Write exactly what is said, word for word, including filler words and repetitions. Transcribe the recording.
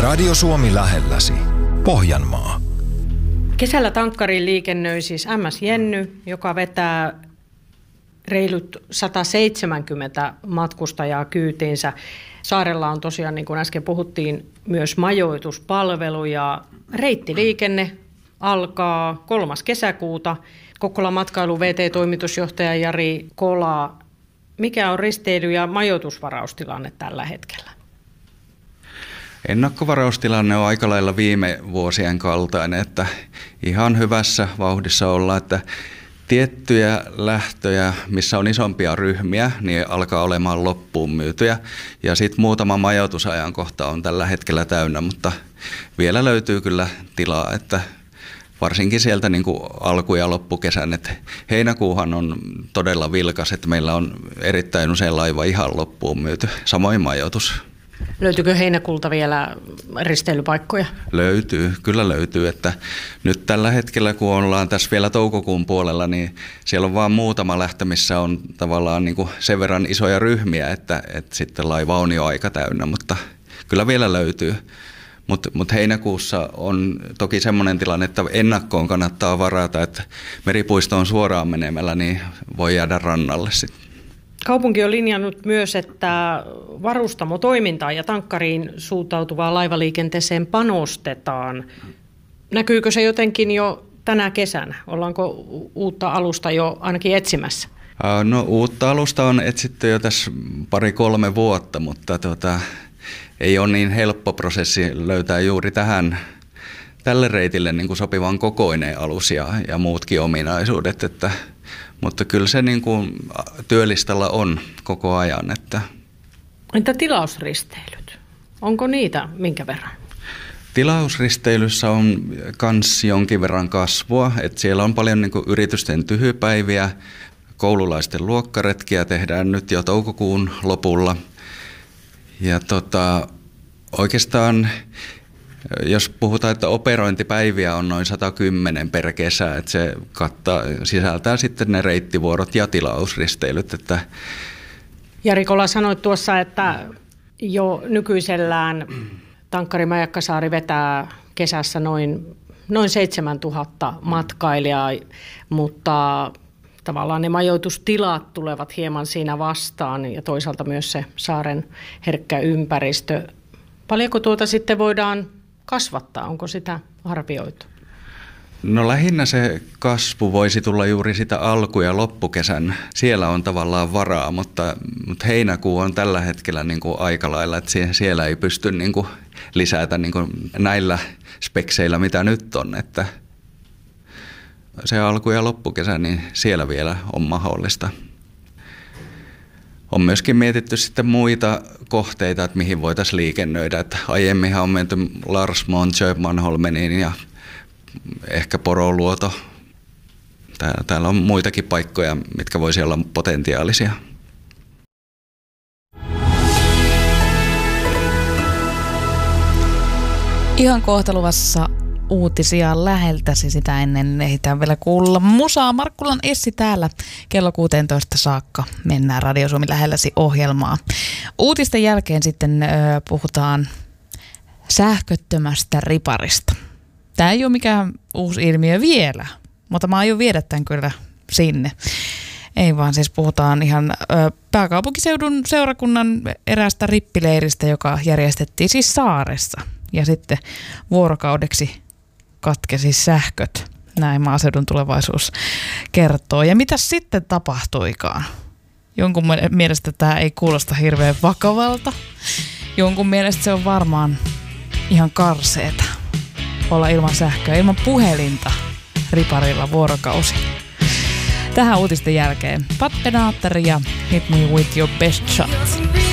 Radio Suomi lähelläsi. Pohjanmaa. Kesällä tankkariin liikennöi siis M S Jenny, joka vetää reilut sata seitsemänkymmentä matkustajaa kyytiinsä. Saarella on tosiaan, niin kuin äsken puhuttiin, myös majoituspalvelu ja reittiliikenne alkaa kolmas kesäkuuta. Kokkolan matkailu V T-toimitusjohtaja Jari Kola. Mikä on risteily- ja majoitusvaraustilanne tällä hetkellä? Ennakkovaraustilanne on aika lailla viime vuosien kaltainen, että ihan hyvässä vauhdissa ollaan, että tiettyjä lähtöjä, missä on isompia ryhmiä, niin alkaa olemaan loppuun myytyjä. Ja sitten muutama majoitusajankohta on tällä hetkellä täynnä, mutta vielä löytyy kyllä tilaa, että varsinkin sieltä niin kuin alku- ja loppukesän. Että heinäkuuhan on todella vilkas, että meillä on erittäin usein laiva ihan loppuun myyty, samoin majoitus. Löytyykö heinäkuulta vielä risteilypaikkoja? Löytyy, kyllä löytyy. Että nyt tällä hetkellä, kun ollaan tässä vielä toukokuun puolella, niin siellä on vain muutama lähtö, missä on tavallaan niin kuin sen verran isoja ryhmiä, että, että sitten laiva on jo aika täynnä, mutta kyllä vielä löytyy. Mutta mut heinäkuussa on toki semmoinen tilanne, että ennakkoon kannattaa varata, että meripuistoon suoraan menemällä niin voi jäädä rannalle sitten. Kaupunki on linjannut myös, että varustamotoimintaan ja tankkariin suuntautuvaan laivaliikenteeseen panostetaan. Näkyykö se jotenkin jo tänä kesänä? Ollaanko uutta alusta jo ainakin etsimässä? No uutta alusta on etsitty jo tässä pari-kolme vuotta, mutta tota, ei ole niin helppo prosessi löytää juuri tähän, tälle reitille niin kuin sopivan kokoinen alus ja, ja muutkin ominaisuudet, että mutta kyllä se niin kuin työlistalla on koko ajan. Että Entä tilausristeilyt? Onko niitä minkä verran? Tilausristeilyssä on myös jonkin verran kasvua. Että siellä on paljon niin kuin yritysten tyhjypäiviä, koululaisten luokkaretkiä tehdään nyt jo toukokuun lopulla. Ja tota, oikeastaan jos puhutaan, että operointipäiviä on noin sata kymmenen per kesä, että se kattaa, sisältää sitten ne reittivuorot ja tilausristeilyt. Että Jari Kola sanoi tuossa, että jo nykyisellään tankkari Majakkasaari vetää kesässä noin, noin seitsemäntuhatta matkailijaa, mutta tavallaan ne majoitustilat tulevat hieman siinä vastaan ja toisaalta myös se saaren herkkä ympäristö. Paljonko tuota sitten voidaan kasvattaa? Onko sitä arvioitu? No lähinnä se kasvu voisi tulla juuri sitä alku- ja loppukesän. Siellä on tavallaan varaa, mutta, mutta heinäkuu on tällä hetkellä niin kuin aika lailla, että siellä ei pysty niin kuin lisätä niin kuin näillä spekseillä, mitä nyt on. Että se alku- ja loppukesä, niin siellä vielä on mahdollista. On myöskin mietitty sitten muita kohteita, että mihin voitaisiin liikennöidä. Että aiemminhan on menty Larsmoon, Köpmanholmeniin ja ehkä Poroluoto. Täällä on muitakin paikkoja, mitkä voisi olla potentiaalisia. Ihan kohta luvassa uutisia läheltäsi, sitä ennen ehditään vielä kuulla musaa. Markkulan Essi täällä kello kuusitoista saakka mennään Radio Suomi lähelläsi -ohjelmaa. Uutisten jälkeen sitten ö, puhutaan sähköttömästä riparista. Tämä ei ole mikään uusi ilmiö vielä, mutta mä aion viedä tämän kyllä sinne. Ei vaan siis puhutaan ihan ö, pääkaupunkiseudun seurakunnan eräästä rippileiristä, joka järjestettiin siis saaressa. Ja sitten vuorokaudeksi katkesi sähköt, näin Maaseudun Tulevaisuus kertoo. Ja mitä sitten tapahtuikaan? Jonkun mielestä tämä ei kuulosta hirveän vakavalta. Jonkun mielestä se on varmaan ihan karseeta olla ilman sähköä, ilman puhelinta riparilla vuorokausi. Tähän uutisten jälkeen Pat Benatar ja Hit Me With Your Best Shot.